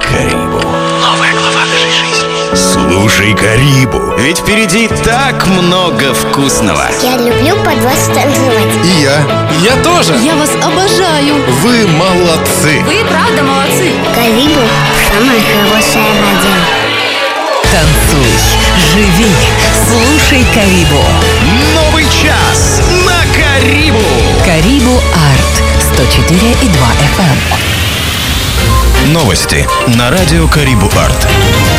Карибу. Новая глава нашей жизни. Слушай Карибу, ведь впереди так много вкусного. Я люблю под вас танцевать. И я тоже. Я вас обожаю. Вы молодцы. Вы правда молодцы. Карибу – самая хорошая радио. Танцуй, живи, слушай Карибу. Новый час на Карибу. Карибу Арт 104,2 FM. Новости на радио Карибу Арт.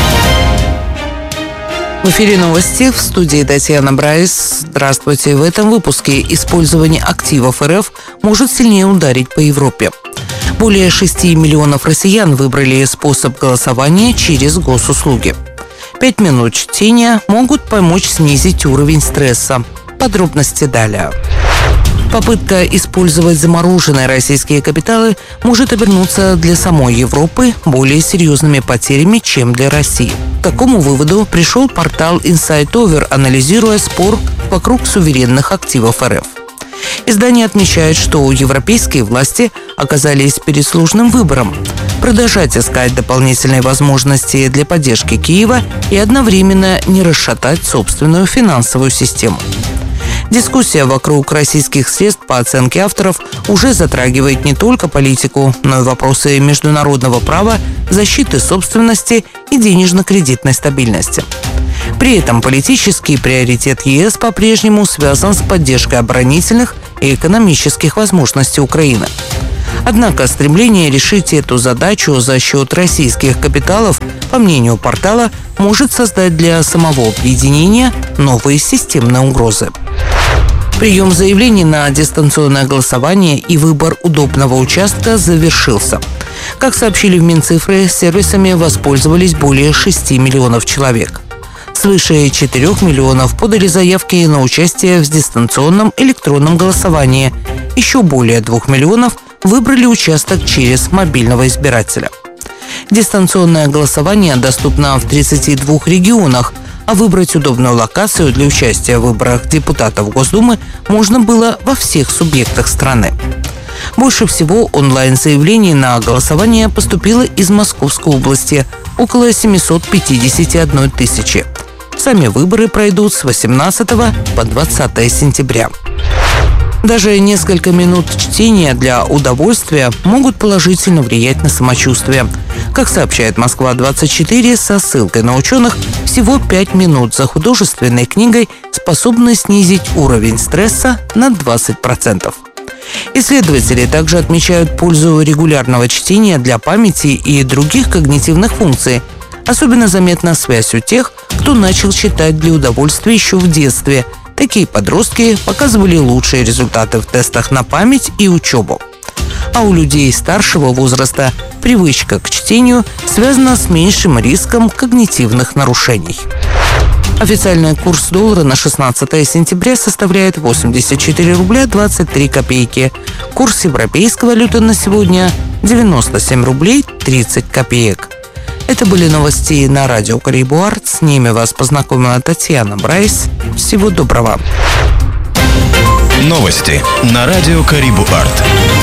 В эфире новости, в студии Татьяна Брайс. Здравствуйте. В этом выпуске использование активов РФ может сильнее ударить по Европе. Более 6 миллионов россиян выбрали способ голосования через госуслуги. 5 минут чтения могут помочь снизить уровень стресса. Подробности далее. Попытка использовать замороженные российские капиталы может обернуться для самой Европы более серьезными потерями, чем для России. К такому выводу пришел портал Inside Over, анализируя спор вокруг суверенных активов РФ. Издание отмечает, что европейские власти оказались перед сложным выбором – продолжать искать дополнительные возможности для поддержки Киева и одновременно не расшатать собственную финансовую систему. Дискуссия вокруг российских средств, по оценке авторов, уже затрагивает не только политику, но и вопросы международного права, защиты собственности и денежно-кредитной стабильности. При этом политический приоритет ЕС по-прежнему связан с поддержкой оборонительных и экономических возможностей Украины. Однако стремление решить эту задачу за счет российских капиталов, по мнению портала, может создать для самого объединения новые системные угрозы. Прием заявлений на дистанционное голосование и выбор удобного участка завершился. Как сообщили в Минцифры, сервисами воспользовались более 6 миллионов человек. Свыше 4 миллионов подали заявки на участие в дистанционном электронном голосовании. Еще более 2 миллионов выбрали участок через мобильного избирателя. Дистанционное голосование доступно в 32 регионах, а выбрать удобную локацию для участия в выборах депутатов Госдумы можно было во всех субъектах страны. Больше всего онлайн-заявлений на голосование поступило из Московской области – около 751 тысячи. Сами выборы пройдут с 18 по 20 сентября. Даже несколько минут чтения для удовольствия могут положительно влиять на самочувствие. Как сообщает Москва-24 со ссылкой на ученых, всего 5 минут за художественной книгой способны снизить уровень стресса на 20%. Исследователи также отмечают пользу регулярного чтения для памяти и других когнитивных функций. Особенно заметна связь у тех, кто начал читать для удовольствия еще в детстве. Такие подростки показывали лучшие результаты в тестах на память и учебу. А у людей старшего возраста привычка к чтению связана с меньшим риском когнитивных нарушений. Официальный курс доллара на 16 сентября составляет 84 рубля 23 копейки. Курс европейской валюты на сегодня – 97 рублей 30 копеек. Это были новости на радио Карибу Арт. С ними вас познакомила Татьяна Брайс. Всего доброго. Новости на радио Карибу Арт.